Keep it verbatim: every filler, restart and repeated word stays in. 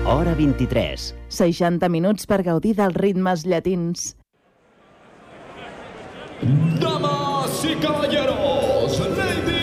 Hora vint-i-tres. seixanta minuts per gaudir dels ritmes llatins. Damas y caballeros, ladies